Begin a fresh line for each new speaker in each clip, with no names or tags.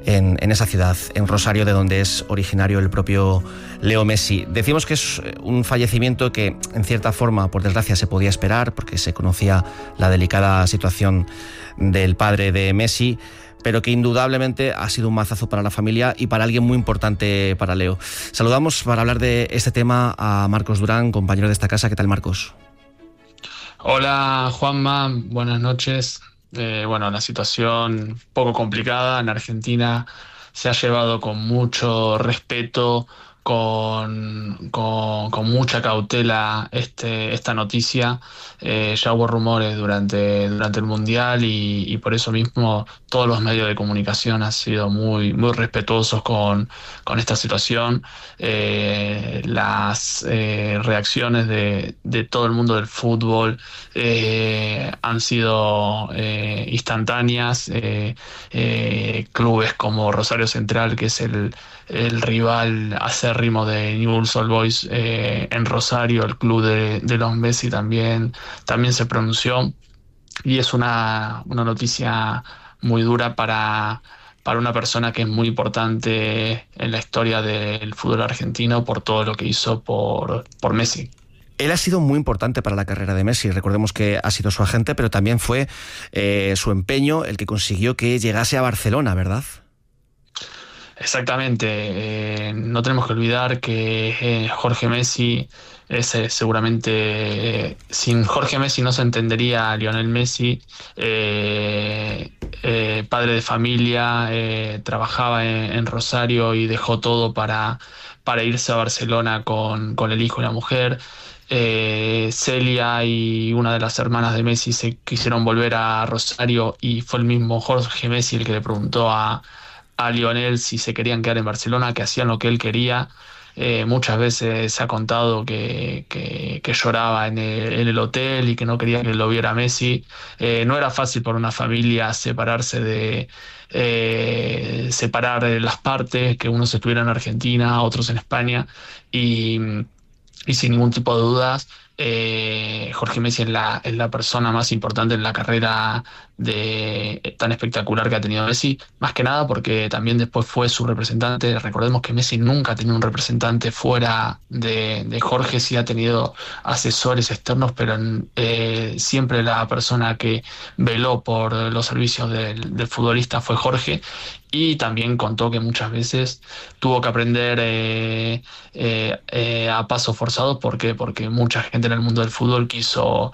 en esa ciudad, en Rosario, de donde es originario el propio Leo Messi. Decimos que es un fallecimiento que, en cierta forma, por desgracia, se podía esperar, porque se conocía la delicada situación del padre de Messi, pero que indudablemente ha sido un mazazo para la familia y para alguien muy importante para Leo. Saludamos para hablar de este tema a Marcos Durán, compañero de esta casa. ¿Qué tal, Marcos?
Hola Juanma, buenas noches. La situación poco complicada en Argentina se ha llevado con mucho respeto, con mucha cautela esta noticia. Ya hubo rumores durante el Mundial y por eso mismo todos los medios de comunicación han sido muy respetuosos con esta situación. Las reacciones de todo el mundo del fútbol han sido instantáneas. Clubes como Rosario Central, que es el rival acérrimo de Newell's Old Boys en Rosario, el club de los Messi también se pronunció, y es una noticia muy dura para una persona que es muy importante en la historia del fútbol argentino por todo lo que hizo por Messi.
Él ha sido muy importante para la carrera de Messi. Recordemos que ha sido su agente, pero también fue su empeño el que consiguió que llegase a Barcelona, ¿verdad?
Exactamente. No tenemos que olvidar que Jorge Messi es sin Jorge Messi no se entendería a Lionel Messi. Padre de familia, trabajaba en Rosario y dejó todo para irse a Barcelona con el hijo y la mujer. Celia y una de las hermanas de Messi se quisieron volver a Rosario y fue el mismo Jorge Messi el que le preguntó a Lionel si se querían quedar en Barcelona, que hacían lo que él quería. Muchas veces se ha contado que lloraba en el hotel y que no quería que lo viera Messi. No era fácil para una familia separar las partes, que unos estuvieran en Argentina, otros en España, y sin ningún tipo de dudas, Jorge Messi es la persona más importante en la carrera tan espectacular que ha tenido Messi, más que nada porque también después fue su representante. Recordemos que Messi nunca ha tenido un representante fuera de Jorge. Sí ha tenido asesores externos, pero siempre la persona que veló por los servicios del futbolista fue Jorge. Y también contó que muchas veces tuvo que aprender a pasos forzados. ¿Por qué? Porque mucha gente en el mundo del fútbol quiso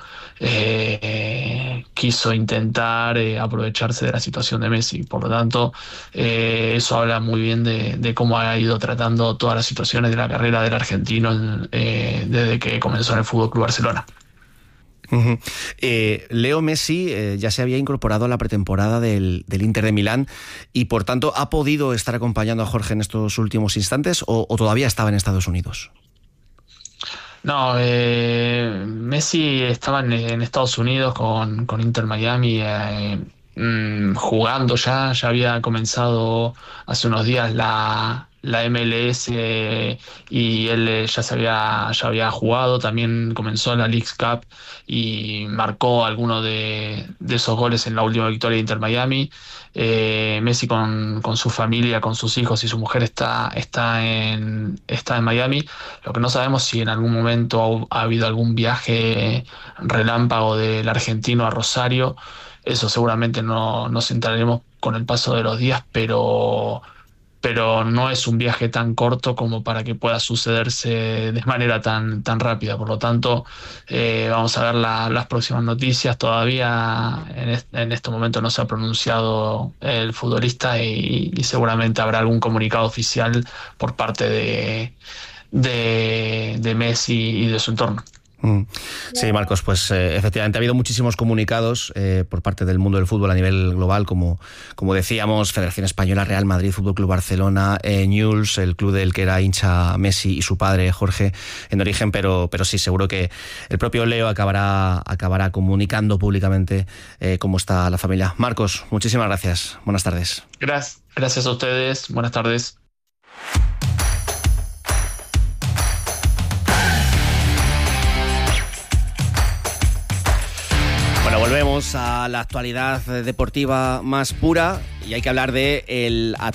intentar aprovecharse de la situación de Messi. Por lo tanto, eso habla muy bien de cómo ha ido tratando todas las situaciones de la carrera del argentino desde que comenzó en el Fútbol Club Barcelona.
Uh-huh. Leo Messi ya se había incorporado a la pretemporada del Inter de Milán y por tanto ha podido estar acompañando a Jorge en estos últimos instantes o todavía estaba en Estados Unidos.
No, Messi estaba en Estados Unidos con Inter Miami, jugando ya había comenzado hace unos días la MLS, y él ya había jugado. También comenzó la Leagues Cup y marcó alguno de esos goles en la última victoria de Inter Miami. Messi con su familia, con sus hijos y su mujer está en Miami. Lo que no sabemos si en algún momento ha habido algún viaje relámpago del argentino a Rosario. Eso seguramente nos enteraremos con el paso de los días, pero no es un viaje tan corto como para que pueda sucederse de manera tan rápida. Por lo tanto, vamos a ver las próximas noticias. Todavía en este momento no se ha pronunciado el futbolista y seguramente habrá algún comunicado oficial por parte de Messi y de su entorno.
Sí, Marcos, pues efectivamente ha habido muchísimos comunicados por parte del mundo del fútbol a nivel global, como decíamos, Federación Española, Real Madrid, Fútbol Club Barcelona, Newell's, el club del que era hincha Messi y su padre Jorge en origen, pero sí, seguro que el propio Leo acabará comunicando públicamente cómo está la familia. Marcos, muchísimas gracias. Buenas tardes.
Gracias a ustedes. Buenas tardes.
Bueno, volvemos a la actualidad deportiva más pura y hay que hablar de el